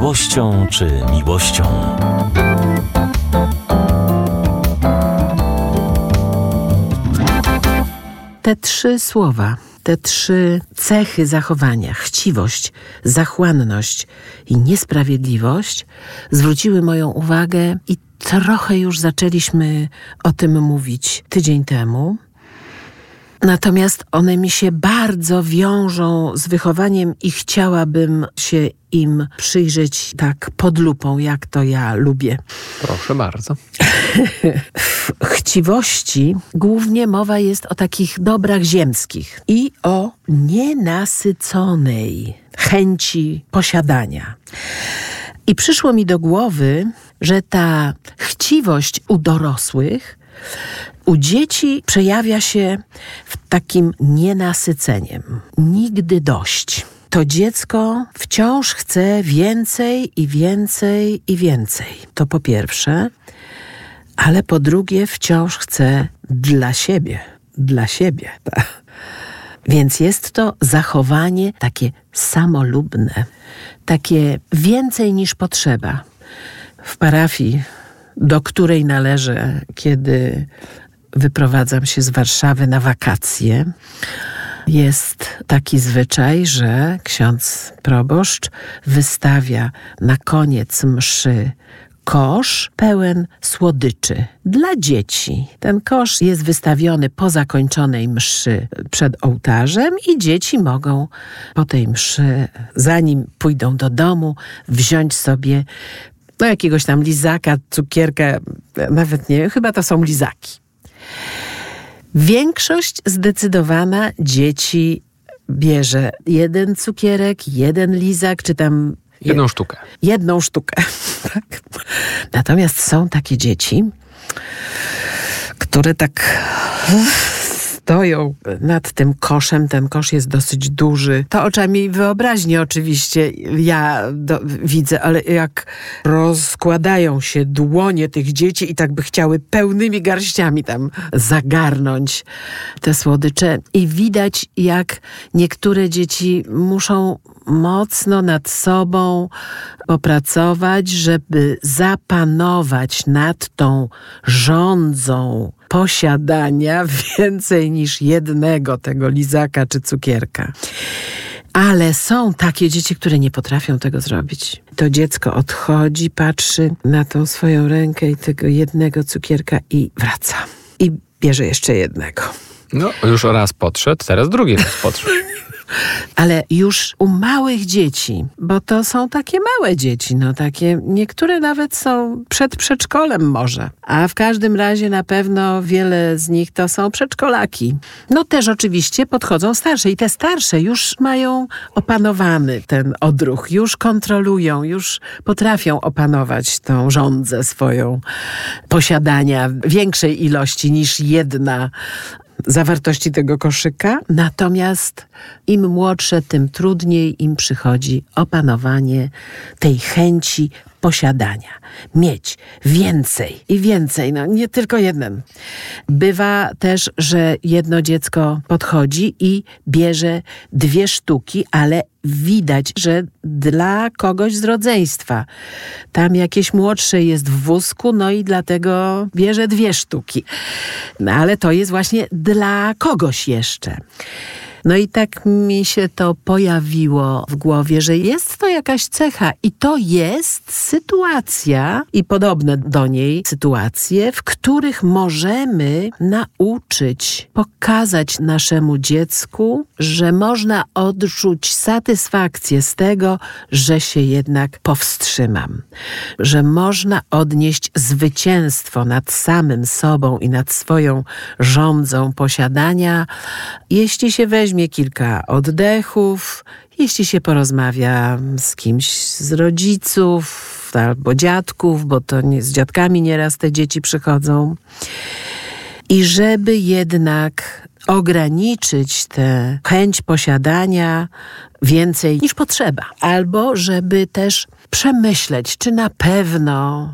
złością czy miłością. Te trzy słowa, te trzy cechy zachowania, chciwość, zachłanność i niesprawiedliwość zwróciły moją uwagę i trochę już zaczęliśmy o tym mówić tydzień temu. Natomiast one mi się bardzo wiążą z wychowaniem i chciałabym się im przyjrzeć tak pod lupą, jak to ja lubię. Proszę bardzo. W chciwości głównie mowa jest o takich dobrach ziemskich i o nienasyconej chęci posiadania. I przyszło mi do głowy, że ta chciwość u dorosłych, u dzieci przejawia się w takim nienasyceniem. Nigdy dość. To dziecko wciąż chce więcej i więcej i więcej. To po pierwsze, ale po drugie wciąż chce dla siebie. Dla siebie. Więc jest to zachowanie takie samolubne, takie więcej niż potrzeba. W parafii, do której należę, kiedy wyprowadzam się z Warszawy na wakacje, jest taki zwyczaj, że ksiądz proboszcz wystawia na koniec mszy kosz pełen słodyczy dla dzieci. Ten kosz jest wystawiony po zakończonej mszy przed ołtarzem i dzieci mogą po tej mszy, zanim pójdą do domu, wziąć sobie jakiegoś tam lizaka, cukierka, nawet nie wiem, chyba to są lizaki. Większość zdecydowana dzieci bierze jeden cukierek, jeden lizak, czy tam Jedną sztukę. Jedną sztukę. Tak. Natomiast są takie dzieci, które tak stoją nad tym koszem. Ten kosz jest dosyć duży. To oczami wyobraźni oczywiście ja widzę, ale jak rozkładają się dłonie tych dzieci i tak by chciały pełnymi garściami tam zagarnąć te słodycze. I widać, jak niektóre dzieci muszą mocno nad sobą popracować, żeby zapanować nad tą żądzą posiadania więcej niż jednego tego lizaka czy cukierka. Ale są takie dzieci, które nie potrafią tego zrobić. To dziecko odchodzi, patrzy na tą swoją rękę i tego jednego cukierka i wraca. I bierze jeszcze jednego. No, już raz podszedł, teraz drugi raz podszedł. Ale już u małych dzieci, bo to są takie małe dzieci, takie niektóre nawet są przed przedszkolem może, a w każdym razie na pewno wiele z nich to są przedszkolaki. Też oczywiście podchodzą starsze i te starsze już mają opanowany ten odruch, już kontrolują, już potrafią opanować tą żądzę swoją posiadania większej ilości niż jedna zawartości tego koszyka. Natomiast im młodsze, tym trudniej im przychodzi opanowanie tej chęci posiadania. Mieć więcej i więcej, nie tylko jeden. Bywa też, że jedno dziecko podchodzi i bierze 2 sztuki, ale widać, że dla kogoś z rodzeństwa. Tam jakieś młodsze jest w wózku, i dlatego bierze 2 sztuki. Ale to jest właśnie dla kogoś jeszcze. I tak mi się to pojawiło w głowie, że jest to jakaś cecha i to jest sytuacja i podobne do niej sytuacje, w których możemy nauczyć, pokazać naszemu dziecku, że można odczuć satysfakcję z tego, że się jednak powstrzymam. Że można odnieść zwycięstwo nad samym sobą i nad swoją żądzą posiadania, jeśli się weźmie kilka oddechów, jeśli się porozmawia z kimś z rodziców albo dziadków, bo to z dziadkami nieraz te dzieci przychodzą. I żeby jednak ograniczyć tę chęć posiadania więcej niż potrzeba. Albo żeby też przemyśleć, czy na pewno